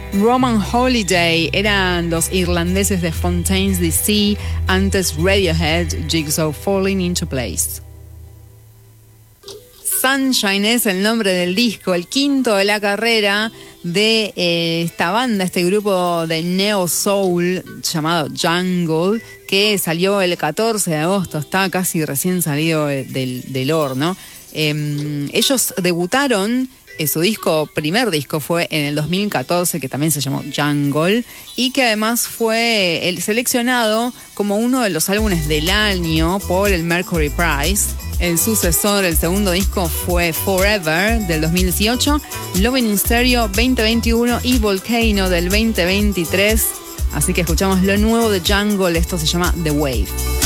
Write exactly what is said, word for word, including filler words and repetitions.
Roman Holiday eran los irlandeses de Fontaines D C, antes Radiohead, Jigsaw Falling into Place. Sunshine es el nombre del disco, el quinto de la carrera de eh, esta banda, este grupo de neo soul llamado Jungle, que salió el catorce de agosto, está casi recién salido del, del horno. Eh, ellos debutaron, eh, su disco, primer disco fue en el dos mil catorce, que también se llamó Jungle, y que además fue el seleccionado como uno de los álbumes del año por el Mercury Prize. El sucesor, el segundo disco, fue Forever del dos mil dieciocho, Loving in Stereo veinte veintiuno y Volcano del veinte veintitrés. Así que escuchamos lo nuevo de Jungle, esto se llama The Wave.